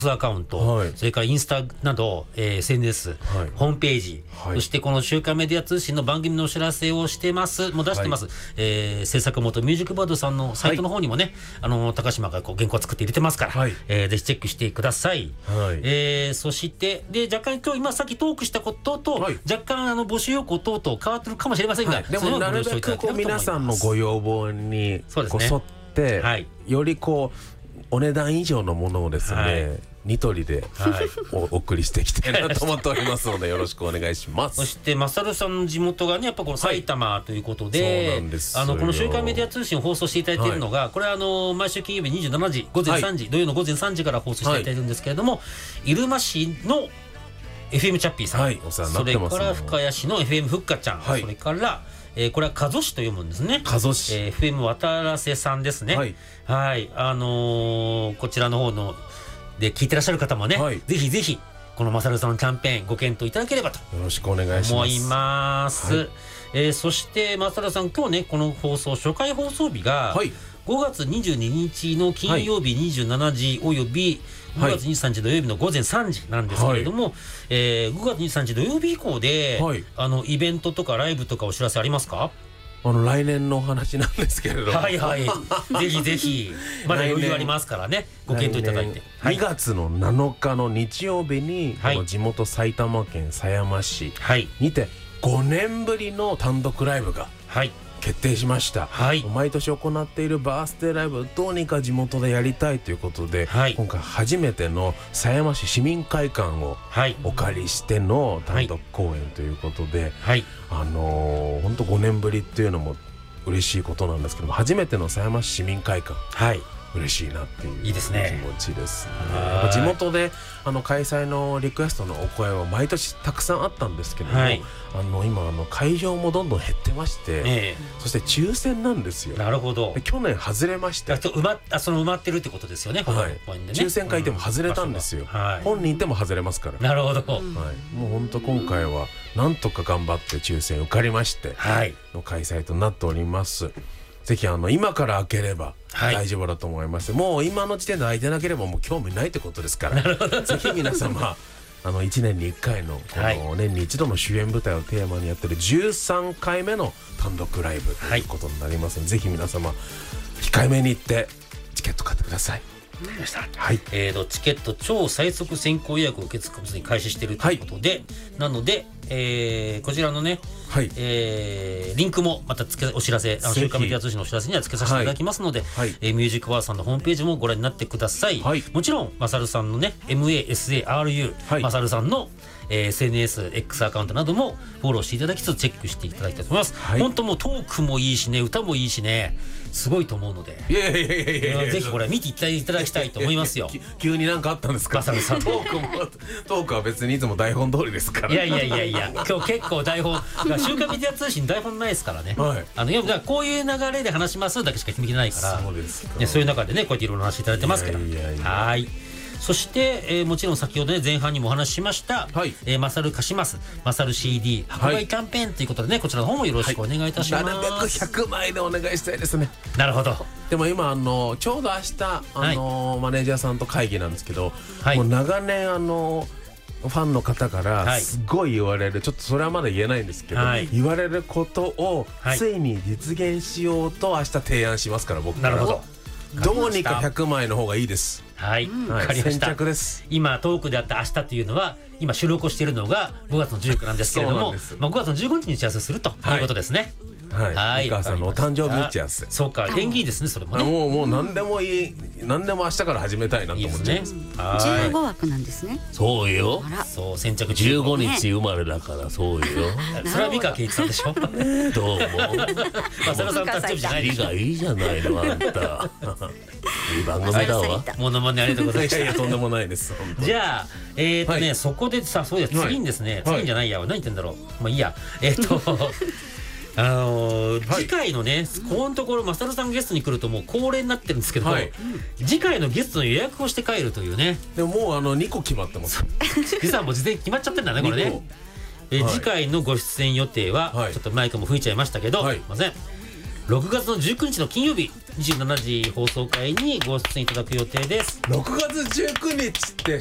アカウント、 はい、 それからインスタなど、SNS、はい、ホームページ、はい、そしてこの週刊メディア通信の番組のお知らせをしてます、もう出してます、はい、制作元ミュージックバードさんのサイトの方にもね、はい、高島がこう原稿を作って入れてますから、はい、ぜひチェックしてください、はい、そしてで若干今さっきトークしたことと、はい、若干募集要項等々変わってるかもしれませんが、はい、 でもなるべく皆さんのご要望に沿って、はい、よりこうお値段以上のものをですね、はい、ニトリで、はい、お送りしていきたいなと思っておりますのでよろしくお願いします。 そしてマサルさんの地元がねやっぱこの埼玉ということで、はい、そうなんですよ。この週刊メディア通信を放送していただいているのが、はい、これは毎週金曜日27時午前3時、はい、土曜の午前3時から放送していただいているんですけれども、はい、入間市の FM チャッピーさん、はい、それから深谷市の FM ふっかちゃん、はい、それからこれは加須市と読むんですね。 加須市、 FM 渡良瀬さんですね。はい、はい、こちらの方ので聞いてらっしゃる方もね、はい、ぜひぜひこのマサルさんのキャンペーンご検討いただければとよろしくお願いします。 思います。はい、そしてマサルさん今日ねこの放送初回放送日が5月22日の金曜日27時および5月23日土曜日の午前3時なんですけれども、はい、5月23日土曜日以降で、はい、イベントとかライブとかお知らせありますか？ 来年のお話なんですけれども、 はいはいぜひぜひまだ余裕ありますからねご検討いただいて、 2月の7日の日曜日に、はい、この地元埼玉県狭山市にて5年ぶりの単独ライブが決定しました、はい、毎年行っているバースデーライブをどうにか地元でやりたいということで、はい、今回初めての狭山市市民会館をお借りしての単独公演ということで、はい、本当5年ぶりっていうのも嬉しいことなんですけども、初めての狭山市市民会館、はい、嬉しいなっていう気持ちですね。地元で開催のリクエストのお声は毎年たくさんあったんですけども、はい、今会場もどんどん減ってまして、そして抽選なんですよ。 なるほど。 去年外れまして、 埋まってるってことですよね。はい、 抽選会でも外れたんですよ、はい、本人でも外れますから。 なるほど、 はい、もう本当今回はなんとか頑張って抽選受かりましての開催となっております。ぜひ今から開ければ大丈夫だと思います、はい、もう今の時点で開いてなければもう興味ないってことですからぜひ皆様1年に1回のこの年に一度の主演舞台をテーマにやってる13回目の単独ライブということになりますので、ぜひ皆様控えめに行ってチケット買ってください。 はい、チケット超最速先行予約を受け付けに開始しているということで、はい、なので、こちらのね、はい、リンクもまたお知らせ週刊メディア通信のお知らせには付けさせていただきますので、はい、ミュージックバーさんのホームページもご覧になってください、はい、もちろんマサルさんのね MASARU、はい、マサルさんのSNS、X アカウントなどもフォローしていただきつつチェックしていただきたいと思います、はい、本当もうトークもいいしね歌もいいしねすごいと思うので、 いやぜひこれ見ていただきたいと思いますよ。 急に何かあったんですか？マサルさんトークは別にいつも台本通りですから。 いや今日結構台本週刊メディア通信台本ないですからね、はい、こういう流れで話しますだけしか決めてないから、そういう中でねこうやっていろいろ話していただいてますから。はい。そして、もちろん先ほどね前半にもお話ししました、はい、マサル貸しますマサル CD 発売キャンペーンということでね、こちらの方もよろしくお願いいたします、 なるべく100枚でお願いしたいですね。 なるほど。 でも今ちょうど明日マネージャーさんと会議なんですけど、はい、もう長年ファンの方からすごい言われる、ちょっとそれはまだ言えないんですけど、はい、言われることをついに実現しようと明日提案しますから僕から。なるほど。どうにか100枚の方がいいです。はい、わかりました。先着です。今トークであった明日というのは今収録をしているのが5月の19なんですけれども、5月の15日に打ち合わせするということですね。はい、美川さんのお誕生日打ち合わせ。そうか、縁起いいですねそれもね。もう何でもいい、何でも明日から始めたいなと思ってます。 15枠なんですね。 そうよ。そう先着 15日生まれだからそうよ。 それは美川圭一さんでしょ。どうも。マサルさん誕生日じゃないでしょ。 いいじゃないのあんた。いい番組だわ。 モノマネありがとうございました。 いやとんでもないです。 じゃあそこでさ、そうです次にですね、次じゃないや、何言ってんだろう。まあいいや。次回のね、ここのところマサルさんゲストに来るともう恒例になってるんですけど、次回のゲストの予約をして帰るというね。 でももう2個決まってます。 実はもう事前に決まっちゃってんだねこれね。次回のご出演予定はちょっとマイクも吹いちゃいましたけど、すいません、6月の19日の金曜日 27時放送回にご出演いただく予定です。 6月19日って